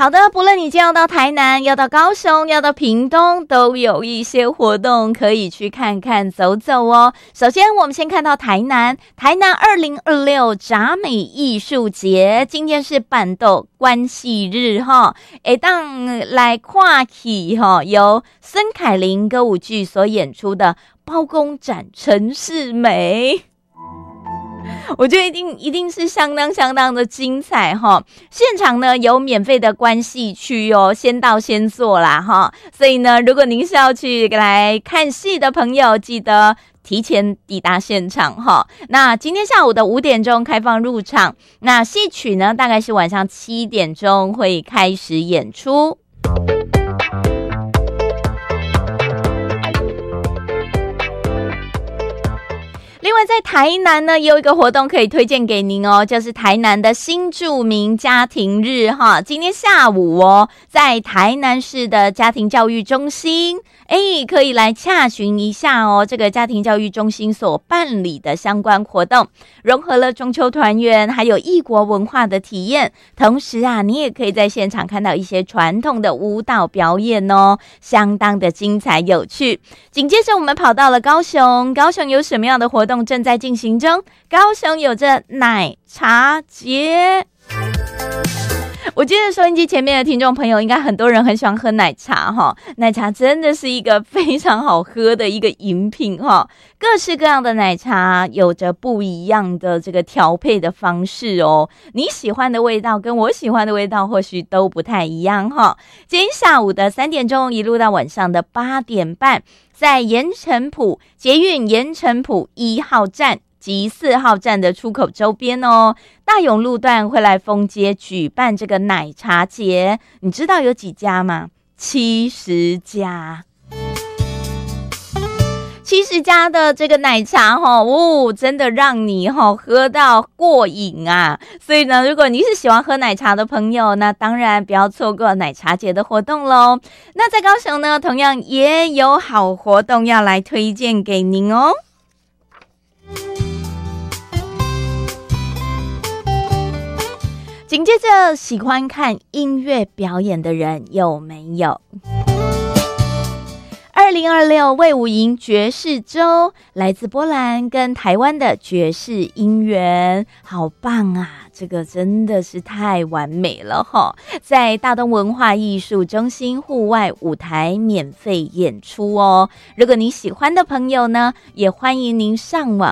好的，不论你今天要到台南，要到高雄，要到屏东，都有一些活动可以去看看走走哦。首先我们先看到台南2026铡美艺术节，今天是办到关系日哈，当来看起哈，由孙凯琳歌舞剧所演出的包公展城市美。我觉得一定是相当的精彩哈！现场呢有免费的关系区哦，先到先坐啦哈。所以呢，如果您是要去来看戏的朋友，记得提前抵达现场哈。那今天下午的5点钟开放入场，那戏曲呢大概是晚上7点钟会开始演出。另外在台南呢也有一个活动可以推荐给您哦，就是台南的新住民家庭日哈，今天下午哦，在台南市的家庭教育中心可以来洽询一下哦，这个家庭教育中心所办理的相关活动，融合了中秋团圆还有异国文化的体验，同时啊你也可以在现场看到一些传统的舞蹈表演哦，相当的精彩有趣。紧接着我们跑到了高雄有什么样的活动正在进行中？高雄有着奶茶节。我记得收音机前面的听众朋友应该很多人很喜欢喝奶茶哈，奶茶真的是一个非常好喝的一个饮品哈，各式各样的奶茶有着不一样的这个调配的方式哦，你喜欢的味道跟我喜欢的味道或许都不太一样哈。今天下午的3点钟一路到晚上的8点半，在盐埕埔捷运盐埕埔1号站及4号站的出口周边哦，大勇路段会来封街举办这个奶茶节，你知道有几家吗？70家。70家的这个奶茶真的让你喝到过瘾啊！所以呢，如果你是喜欢喝奶茶的朋友，那当然不要错过奶茶节的活动咯。那在高雄呢，同样也有好活动要来推荐给您哦。紧接着，喜欢看音乐表演的人有没有？2026魏武营爵士周，来自波兰跟台湾的爵士音源，好棒啊！这个真的是太完美了齁，在大东文化艺术中心户外舞台免费演出哦。如果你喜欢的朋友呢，也欢迎您上网